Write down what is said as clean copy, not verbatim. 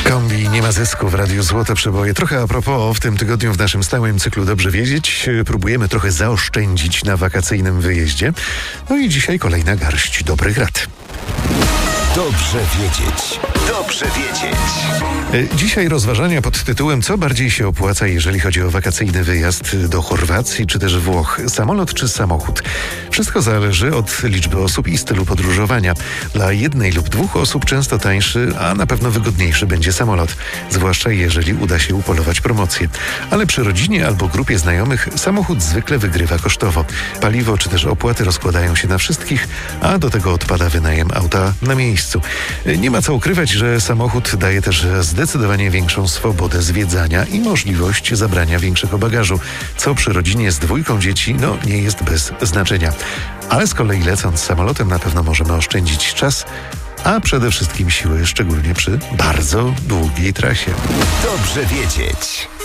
Kombi nie ma zysku w Radiu Złote Przeboje. Trochę a propos, w tym tygodniu w naszym stałym cyklu Dobrze Wiedzieć próbujemy trochę zaoszczędzić na wakacyjnym wyjeździe. No i dzisiaj kolejna garść dobrych rad. Dobrze wiedzieć. Dobrze wiedzieć. Dzisiaj rozważania pod tytułem co bardziej się opłaca, jeżeli chodzi o wakacyjny wyjazd do Chorwacji czy też Włoch. Samolot czy samochód? Wszystko zależy od liczby osób i stylu podróżowania. Dla jednej lub dwóch osób często tańszy, a na pewno wygodniejszy będzie samolot. Zwłaszcza jeżeli uda się upolować promocję. Ale przy rodzinie albo grupie znajomych samochód zwykle wygrywa kosztowo. Paliwo czy też opłaty rozkładają się na wszystkich, a do tego odpada wynajem auta na miejscu. Nie ma co ukrywać, że samochód daje też zdecydowanie większą swobodę zwiedzania i możliwość zabrania większego bagażu, co przy rodzinie z dwójką dzieci nie jest bez znaczenia. Ale z kolei lecąc samolotem na pewno możemy oszczędzić czas, a przede wszystkim siły, szczególnie przy bardzo długiej trasie. Dobrze wiedzieć.